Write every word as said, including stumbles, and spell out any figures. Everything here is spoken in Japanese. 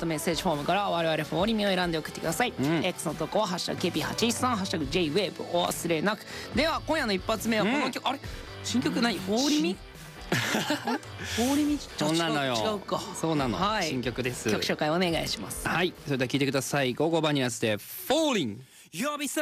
トメッセージフォームから我々フォーリミを選んで送ってください、 うん、 X の投稿はハッシュタグ ケーピーはちいちさん ハッシュタグ ジェイウェーブ お忘れなく。では今夜の一発目はこの曲、うん、あれ新曲何フォーリミフォーリミそうなのよ。 違うか。 そうなの、 はい、 新曲です。 曲紹介お願いします。 はい、それでは聴いてください。ゴーゴーバニラスで Falling。